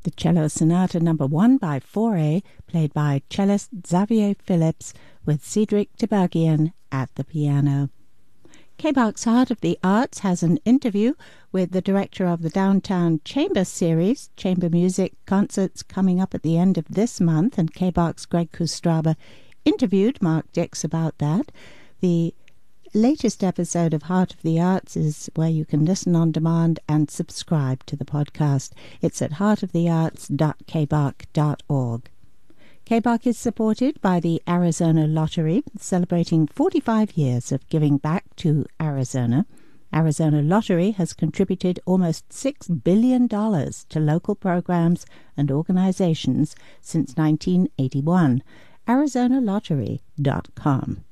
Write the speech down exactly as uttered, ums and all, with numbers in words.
the Cello Sonata Number one by Fauré, played by cellist Xavier Phillips with Cedric Tiberghien at the piano. K B O C's Heart of the Arts has an interview with the director of the Downtown Chamber Series, chamber music concerts coming up at the end of this month, and K B O C's Greg Kustraba interviewed Mark Dix about that. The latest episode of Heart of the Arts is where you can listen on demand and subscribe to the podcast. It's at heart of the arts dot k b o c dot org. K B O C is supported by the Arizona Lottery, celebrating forty-five years of giving back to Arizona. Arizona Lottery has contributed almost six billion dollars to local programs and organizations since nineteen eighty-one. arizona lottery dot com.